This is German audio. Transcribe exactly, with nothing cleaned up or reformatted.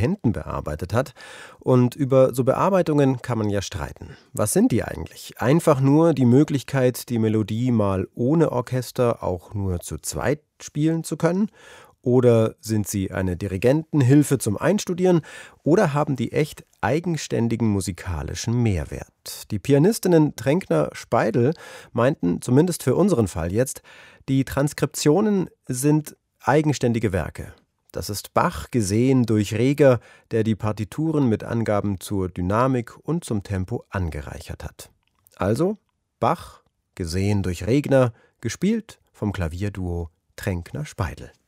Händen bearbeitet hat. Und über so Bearbeitungen kann man ja streiten. Was sind die eigentlich? Einfach nur die Möglichkeit, die Melodie mal ohne Orchester auch nur zu zweit spielen zu können? Oder sind sie eine Dirigentenhilfe zum Einstudieren? Oder haben die echt eigenständigen musikalischen Mehrwert? Die Pianistinnen Tränkner-Speidel meinten, zumindest für unseren Fall jetzt, die Transkriptionen sind eigenständige Werke. Das ist Bach gesehen durch Reger, der die Partituren mit Angaben zur Dynamik und zum Tempo angereichert hat. Also Bach gesehen durch Regner, gespielt vom Klavierduo Tränkner-Speidel.